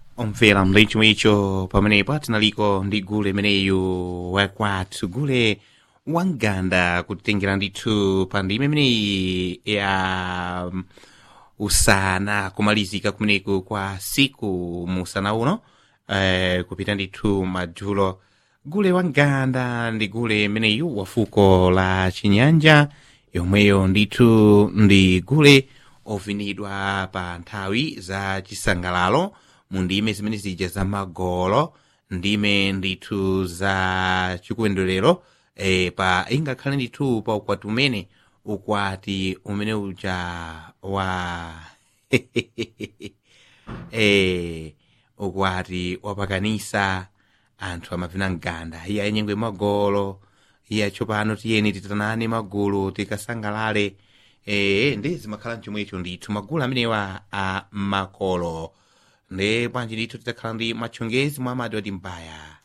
omvera mlecho icho pamenepo tinaliko ndi gule imeneyu wakwathu gule wanganda kutengera ndithu pa ndime imeneyi ya usana kumalizika kumeneku kwa siku musana uno kupita ndithu madzulo gule wanganda ndi gule imeneyu wa fuko la chinyanja yomweyo ndithu ndi gule ovinidwa pa nthawi za chisangalalo mu ndime zimene zija za magolo ndime ndithu za chikuyendolero pa ingakhale ndithu pa ukwati umene ukwati umene uja wa ukwati wapakanisa anthu amavina mganda iya yenyengwe magolo iya tsopano tiyeni titanane magulu tikasangalale ndi zimakhala mchomwecho ndithu magulu amenewa a makolo ndi panji ndithu titakhala ndi machongezi mwa amadi wati mbaya